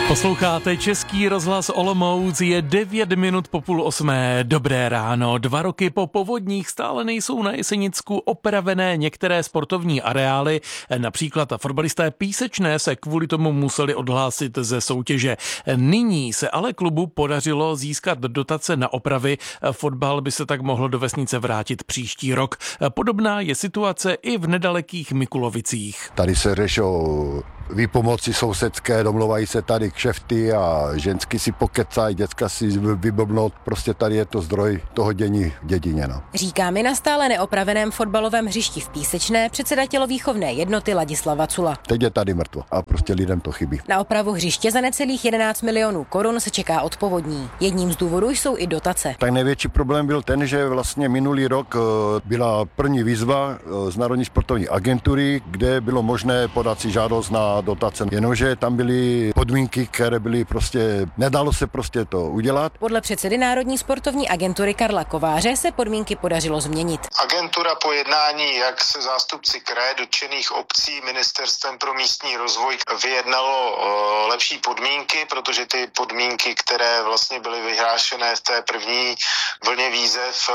Posloucháte Český rozhlas Olomouc, je 9 minut po 7:30. Dobré ráno. 2 roky po povodních stále nejsou na Jesenicku opravené některé sportovní areály. Například fotbalisté Písečné se kvůli tomu museli odhlásit ze soutěže. Nyní se ale klubu podařilo získat dotace na opravy. Fotbal by se tak mohl do vesnice vrátit příští rok. Podobná je situace i v nedalekých Mikulovicích. Tady se řešou výpomoci sousedské, domluvají se tady kšefty a žensky si pokecají, děcka si vyblbnout. Prostě tady je to zdroj toho dění v dědině. No. Říká mi na stále neopraveném fotbalovém hřišti v Písečné předseda tělovýchovné jednoty Ladislav Vacula. Teď je tady mrtvo a prostě lidem to chybí. Na opravu hřiště za necelých 11 milionů korun se čeká od povodní. Jedním z důvodů jsou i dotace. Tak největší problém byl ten, že vlastně minulý rok byla první výzva z Národní sportovní agentury, kde bylo možné podat si žádost na dotace. Jenomže tam byly podmínky, které byly prostě, nedalo se prostě to udělat. Podle předsedy Národní sportovní agentury Karla Kováře se podmínky podařilo změnit. Agentura po jednání jak se zástupci kraje dotčených obcí, Ministerstvem pro místní rozvoj vyjednalo lepší podmínky, protože ty podmínky, které vlastně byly vyhlášené v té první vlně výzev,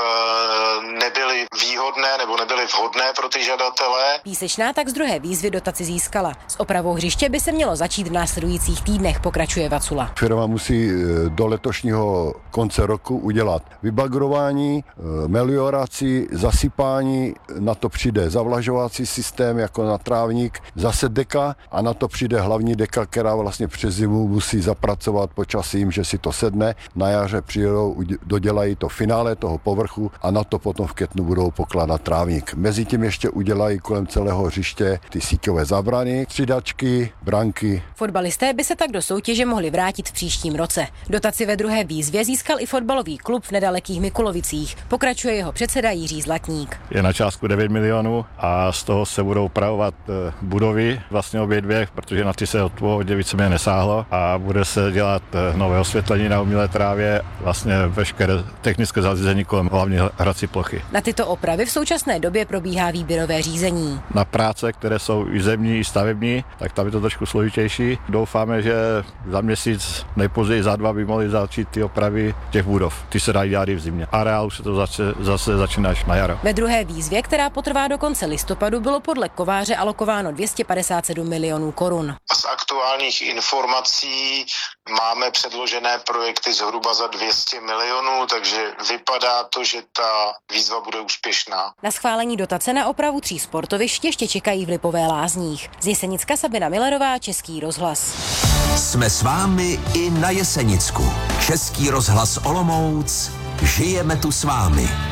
nebyly výhodné nebo nebyly vhodné pro ty žadatele. Písečná tak z druhé výzvy dotaci získala. S opravou hřiště by se mělo začít v následujících týdnech, pokračuje Vacula. Firma musí do letošního konce roku udělat vybagrování, melioraci, zasypání, na to přijde zavlažovací systém jako na trávník, zase deka a na to přijde hlavní deka, která vlastně přes zimu musí zapracovat počasím, že si to sedne. Na jaře přijedou, dodělají to finále toho povrchu a na to potom v květnu budou pokládat trávník. Mezitím ještě udělají kolem celého hřiště ty síťové zábrany, střídačky, branky. Fotbalisté by se tak do soutěže mohli vrátit v příštím roce. Dotaci ve druhé výzvě získal i fotbalový klub v nedalekých Mikulovicích. Pokračuje jeho předseda Jiří Zlatník. Je na částku 9 milionů a z toho se budou opravovat budovy, vlastně obě dvě, protože na ty se od povodě víceméně nesáhlo a bude se dělat nové osvětlení na umělé trávě, vlastně veškeré technické zařízení kolem hlavní hrací plochy. Na tyto opravy v současné době probíhá výběrové řízení. Na práce, které jsou i zemní, i stavební, tak tam je to trošku složitější. Doufáme, že za měsíc, nejpozději za 2 by mohli začít ty opravy těch budov. Ty se dají dělat i v zimě. Areál už se to zase začíná až na jaro. Ve druhé výzvě, která potrvá do konce listopadu, bylo podle Kováře alokováno 257 milionů korun. Z aktuálních informací máme předložené projekty zhruba za 200 milionů, takže vypadá to, že ta výzva bude úspěšná. Na schválení dotace na opravu 3 sportovišť ještě čekají v Lipové Lázních. Z Jesenicka Sabina Millerová, Český rozhlas. Jsme s vámi i na Jesenicku. Český rozhlas Olomouc. Žijeme tu s vámi.